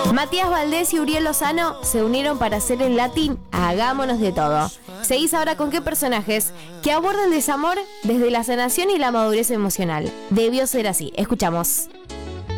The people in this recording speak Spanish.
Matías Valdés y Uriel Lozano se unieron para hacer el Latin Hagámonos de Todo. Seguís ahora con qué personajes que abordan el desamor desde la sanación y la madurez emocional. Debió ser así. Escuchamos.